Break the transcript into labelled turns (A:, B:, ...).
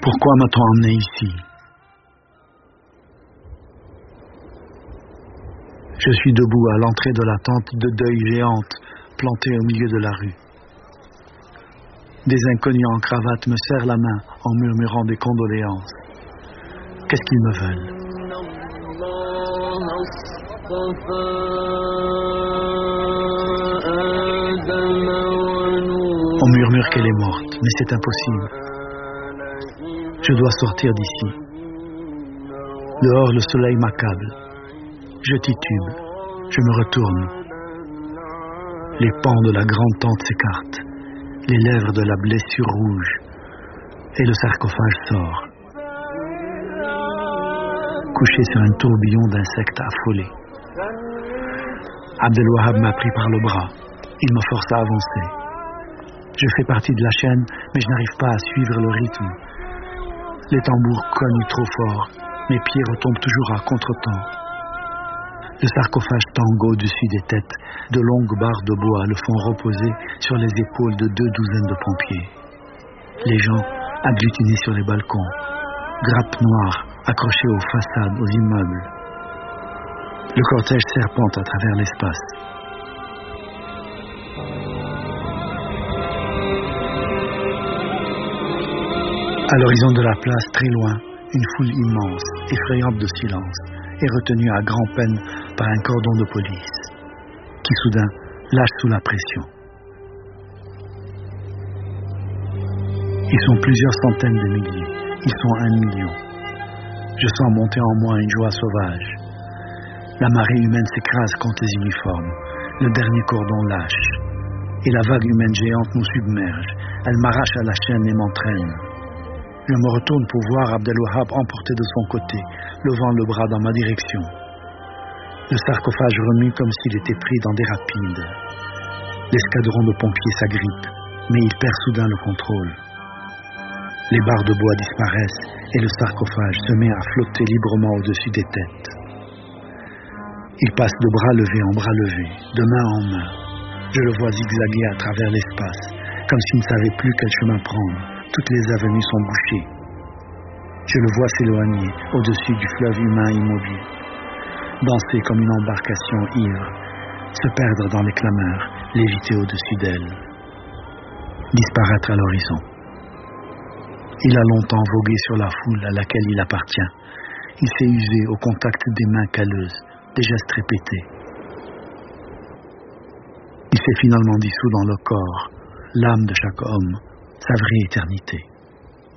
A: Pourquoi m'a-t-on emmené ici? Je suis debout à l'entrée de la tente de deuil géante plantée au milieu de la rue. Des inconnus en cravate me serrent la main en murmurant des condoléances. Qu'est-ce qu'ils me veulent? On murmure qu'elle est morte, mais c'est impossible. Je dois sortir d'ici. Dehors, le soleil m'accable. Je titube. Je me retourne. Les pans de la grande tente s'écartent. Les lèvres de la blessure rouge. Et le sarcophage sort. Couché sur un tourbillon d'insectes affolés. Abdelwahab m'a pris par le bras. Il me force à avancer. Je fais partie de la chaîne, mais je n'arrive pas à suivre le rythme. Les tambours cognent trop fort. Mes pieds retombent toujours à contre-temps. Le sarcophage tangue au-dessus des têtes. De longues barres de bois le font reposer sur les épaules de 2 douzaines de pompiers. Les gens agglutinés sur les balcons. Grappes noires accrochées aux façades, aux immeubles. Le cortège serpente à travers l'espace. À l'horizon de la place, très loin, une foule immense, effrayante de silence, est retenue à grand-peine par un cordon de police, qui soudain lâche sous la pression. Ils sont plusieurs centaines de milliers, ils sont 1 million. Je sens monter en moi une joie sauvage. La marée humaine s'écrase contre les uniformes, le dernier cordon lâche, et la vague humaine géante nous submerge. Elle m'arrache à la chaîne et m'entraîne. Je me retourne pour voir Abdelwahab emporté de son côté, levant le bras dans ma direction. Le sarcophage remue comme s'il était pris dans des rapides. L'escadron de pompiers s'agrippe, mais il perd soudain le contrôle. Les barres de bois disparaissent et le sarcophage se met à flotter librement au-dessus des têtes. Il passe de bras levés en bras levés, de main en main. Je le vois zigzaguer à travers l'espace, comme s'il ne savait plus quel chemin prendre. Toutes les avenues sont bouchées. Je le vois s'éloigner au-dessus du fleuve humain immobile, danser comme une embarcation ivre, se perdre dans les clameurs, léviter au-dessus d'elle, disparaître à l'horizon. Il a longtemps vogué sur la foule à laquelle il appartient. Il s'est usé au contact des mains calleuses, des gestes répétés. Il s'est finalement dissous dans le corps, l'âme de chaque homme, sa vraie éternité.